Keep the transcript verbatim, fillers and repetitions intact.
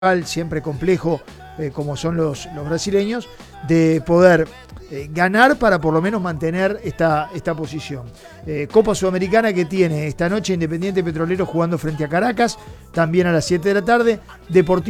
siempre complejo, eh, como son los, los brasileños, de poder eh, ganar para por lo menos mantener esta, esta posición. Eh, Copa Sudamericana que tiene esta noche Independiente Petrolero jugando frente a Caracas, también a las siete de la tarde, Deportivo